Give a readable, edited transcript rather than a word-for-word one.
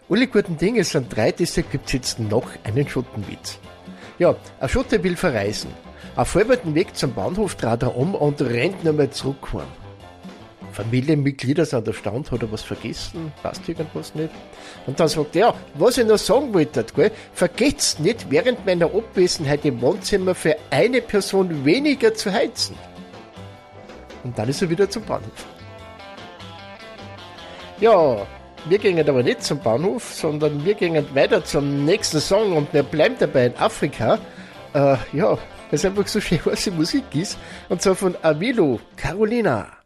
Alle guten Dinge sind drei, deshalb gibt's jetzt noch einen Schottenwitz. Ja, ein Schotte will verreisen. Auf halbem Weg zum Bahnhof trat er um und rennt nochmal zurück heim. Familienmitglieder sind erstaunt, hat er was vergessen, passt irgendwas nicht. Und dann sagt er, ja, was ich noch sagen wollte, gell, vergesst nicht, während meiner Abwesenheit im Wohnzimmer für eine Person weniger zu heizen. Und dann ist er wieder zum Bahnhof. Ja, wir gehen aber nicht zum Bahnhof, sondern wir gehen weiter zum nächsten Song und wir bleiben dabei in Afrika. Ja, weil es einfach so schön heiße Musik ist. Und zwar von Avilo, Carolina.